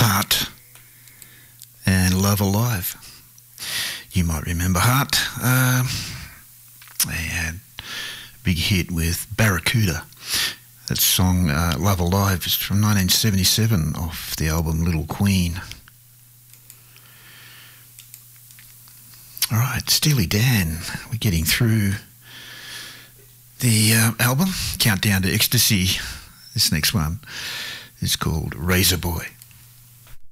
Heart and Love Alive. You might remember Heart. They had a big hit with Barracuda. That song, Love Alive, is from 1977 off the album Little Queen. All right, Steely Dan. We're getting through the album, Countdown to Ecstasy. This next one is called Razor Boy.